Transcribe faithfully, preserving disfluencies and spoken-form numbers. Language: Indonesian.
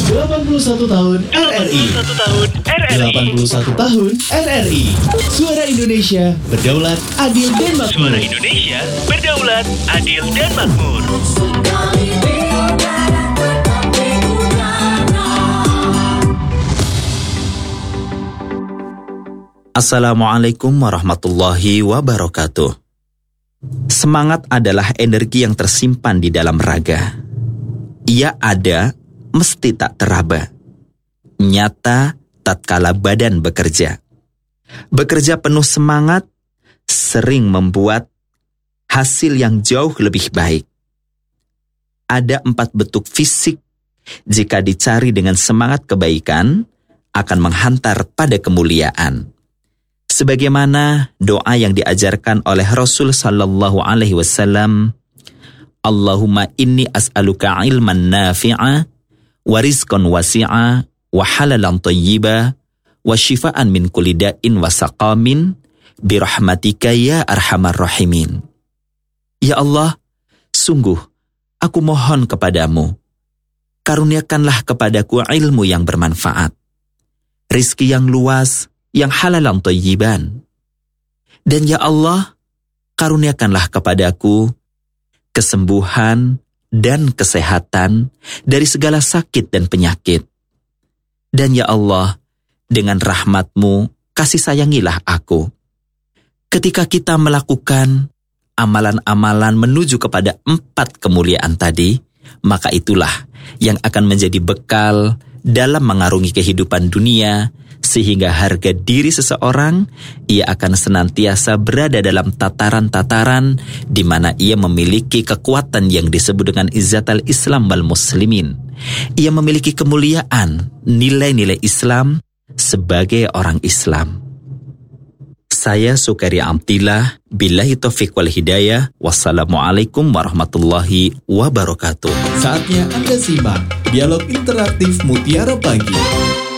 delapan puluh satu tahun R R I. delapan puluh satu tahun R R I. Suara Indonesia berdaulat, adil dan makmur. Suara Indonesia berdaulat, adil dan makmur. Assalamualaikum warahmatullahi wabarakatuh. Semangat adalah energi yang tersimpan di dalam raga. Ia ada, mesti tak teraba. Nyata tatkala badan bekerja. Bekerja penuh semangat sering membuat hasil yang jauh lebih baik. Ada empat bentuk fisik jika dicari dengan semangat kebaikan akan menghantar pada kemuliaan. Sebagaimana doa yang diajarkan oleh Rasul sallallahu alaihi wasallam, Allahumma inni as'aluka ilman nafi'a wa rizqan wasi'a wa halalan thayyiba wa shifaan min kulli da'in wa saqamin birahmatika ya arhamar rahimin. Ya Allah, sungguh aku mohon kepadamu, karuniakanlah kepadaku ilmu yang bermanfaat, rizki yang luas, yang halalan thayyiban. Dan ya Allah, karuniakanlah kepadaku kesembuhan dan kesehatan dari segala sakit dan penyakit. Dan ya Allah, dengan rahmat-Mu, kasih sayangilah aku. Ketika kita melakukan amalan-amalan menuju kepada empat kemuliaan tadi, maka itulah yang akan menjadi bekal dalam mengarungi kehidupan dunia, sehingga harga diri seseorang, ia akan senantiasa berada dalam tataran-tataran di mana ia memiliki kekuatan yang disebut dengan izzatul Islam wal muslimin. Ia memiliki kemuliaan, nilai-nilai Islam sebagai orang Islam. Saya Sukari Amtillah, billahi taufiq wal hidayah, wassalamualaikum warahmatullahi wabarakatuh. Saatnya Anda simak dialog interaktif Mutiara Pagi.